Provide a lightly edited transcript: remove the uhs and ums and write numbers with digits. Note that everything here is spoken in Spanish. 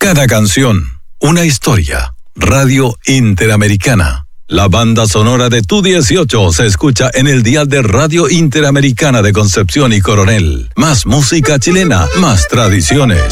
Cada canción, una historia. Radio Interamericana. La banda sonora de Tu 18 se escucha en el dial de Radio Interamericana de Concepción y Coronel. Más música chilena, más tradiciones.